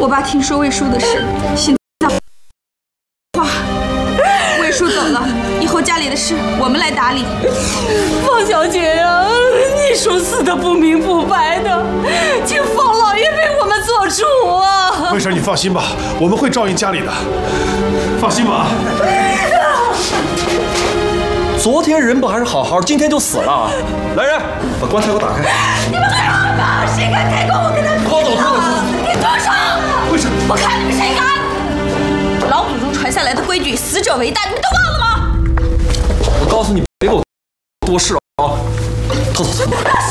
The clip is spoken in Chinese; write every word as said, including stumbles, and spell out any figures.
我爸听说魏叔的事，心脏哇，魏叔走了，以后家里的事我们来打理。 方小姐呀，你说死的不明不白的，请方老爷为我们做主啊！ 魏婶，你放心吧，我们会照应家里的，放心吧。 昨天人不还是好好，今天就死了？来人，把棺材给我打开！ 你们快让吧！谁敢开棺，我跟他拖走，拖走！ 给多少？ 魏婶， 我看你们谁敢！老祖宗传下来的规矩，死者为大，你们都忘了吗？ 我告诉你，别给我多事啊！走走走。